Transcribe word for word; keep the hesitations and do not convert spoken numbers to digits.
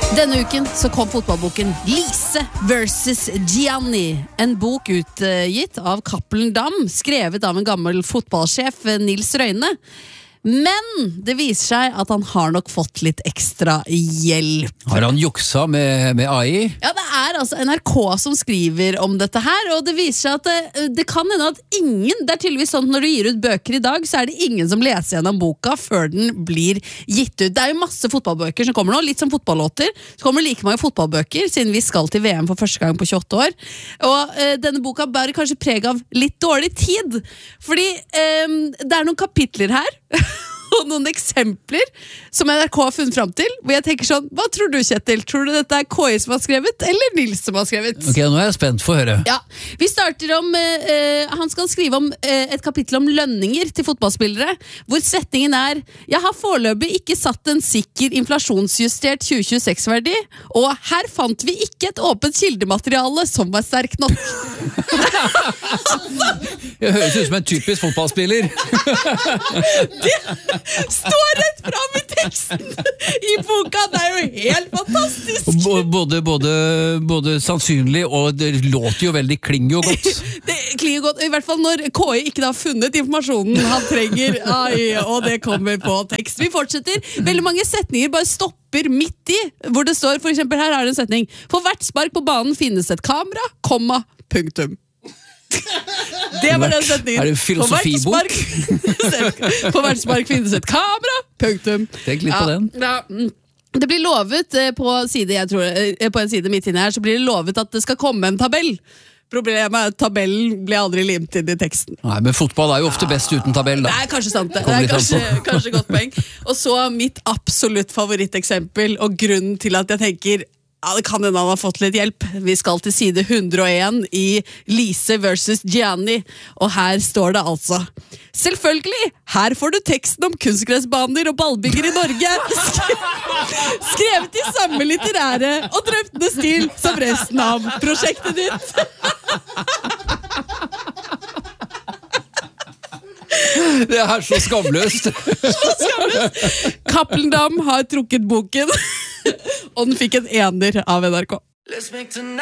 Denne uken så kom fotballboken Lise versus Gianni, en bok utgitt av Cappelen Damm, skrevet av en gammel fotballsjef, Nils Røyne. Men det viser seg at han har nok fått litt ekstra hjelp. Har han juksa med, med A I? Ja, det er altså N R K som skriver om dette her, og det viser seg at det, det kan hende at ingen, det er tydeligvis sånn at når du gir ut bøker i dag, så er det ingen som leser gjennom boka før den blir gitt ut. Det er jo masse fotballbøker som kommer nå, litt som fotballåter. Så kommer like mange fotballbøker, siden vi skal til V M for første gang på tjueåtte år. Og eh, denne boka bærer kanskje preg av litt dårlig tid, fordi eh, det er noen kapitler her, og noen eksempler som N R K har funnet frem til, hvor jeg tenker sånn, hva tror du, Kjetil? Tror du dette er K I som har skrevet, eller Nils som har skrevet? Ok, nå er jeg spent for å høre. Ja, vi starter om, eh, han skal skrive om eh, et kapittel om lønninger til fotballspillere, hvor setningen er, jeg har foreløpig ikke satt en sikker inflasjonsjustert tjue tjueseks-verdi, og her fant vi ikke et åpent kildemateriale som var sterk nok. Jeg høres ut som en typisk fotballspiller. Det står rett frem i teksten i boka, det er jo helt fantastisk. B- både, både, både sannsynlig, og det låter jo veldig, klinger jo godt. Det klinger godt, i hvert fall når K I ikke har funnet informasjonen han trenger. Ai, og det kommer på tekst. Vi fortsetter, veldig mange setninger bare stopper midt i, hvor det står, for eksempel her er det en setning, for hvert spark på banen finnes et kamera, komma, punktum. Det var den setningen. Er det en filosofibok? På hvert spark finnes et kamera, punktum. Tenk litt på Ja, den. ja, mm. Det blir lovet eh, på, side, jeg tror, eh, på en side midt inne her, så blir det lovet at det skal komme en tabell. Problemet er at tabellen ble aldri limt inn i teksten. Nei, men fotball er jo ofte best uten tabell, da. Det er kanskje sant det. Det Kommer er litt an kanskje, på. kanskje godt poeng. Og så mitt absolutt favoritteksempel, og grunnen til at jeg tenker, ja, det kan hende han har fått litt hjelp. Vi skal til side hundre og en i Lise versus Gianni, og her står det altså, selvfølgelig, her får du teksten om kunstgressbaner og ballbygger i Norge, skrevet i samme litterære og drøftende stil som resten av prosjektet ditt. Det er så skamløst. Så skamløst. Cappelen Damm har trukket boken, og den fikk en ener av N R K.